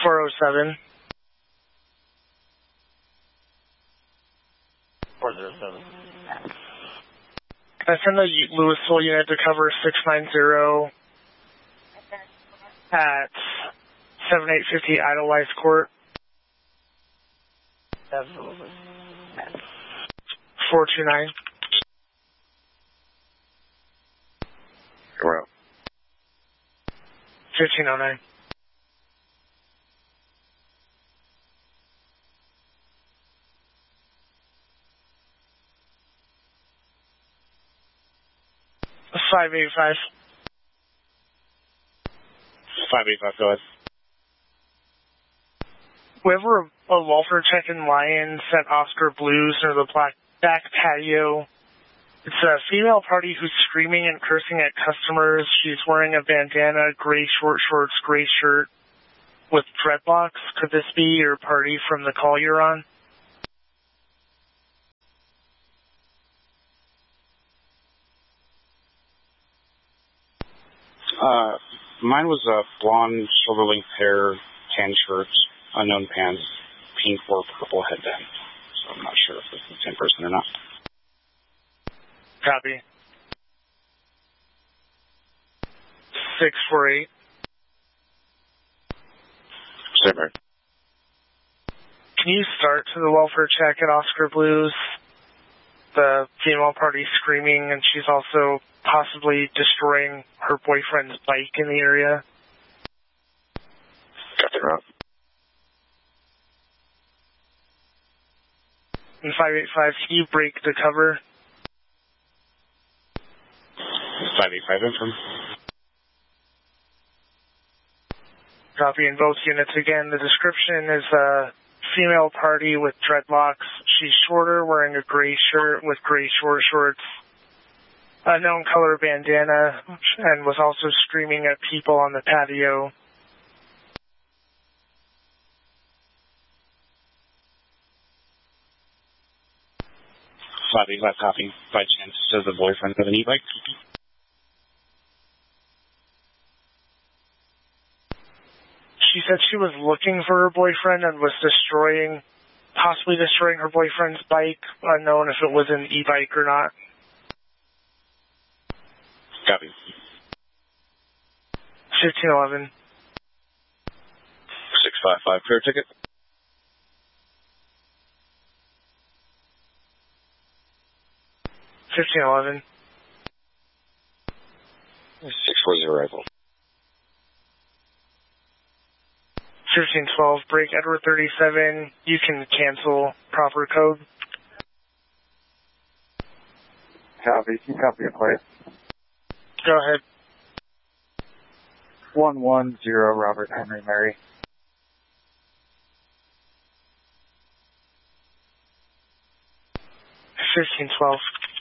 407. 407. Can I send the Louisville unit to cover 690 at 7850 Idlewife Court? Absolutely. 429. We're out. 1509. Five 585, go ahead. Whoever a welfare check in Lyons at Oscar Blues near the back patio. It's a female party who's screaming and cursing at customers. She's wearing a bandana, gray short shorts, gray shirt with dreadlocks. Could this be your party from the call you're on? Mine was a blonde, shoulder-length hair, tan shirt, unknown pants, pink or purple headband. So I'm not sure if it's the same person or not. Copy. 648. Same here. Can you start to the welfare check at Oscar Blues? The female party screaming, and she's also possibly destroying her boyfriend's bike in the area. Got the route. And 585, can you break the cover? 585 infirm. Copy in both units again. The description is a female party with dreadlocks. She's shorter, wearing a gray shirt with gray short shorts, unknown color bandana, and was also screaming at people on the patio. Left copy. By chance, does the boyfriend have an e-bike? She said she was looking for her boyfriend and was possibly destroying her boyfriend's bike, unknown if it was an e-bike or not. Copy. 1511. 655, clear ticket. 1511. 640 rifle. 1512, break Edward 37. You can cancel proper code. Copy. You can copy your plate. Go ahead. 110 Robert Henry Mary. 1512.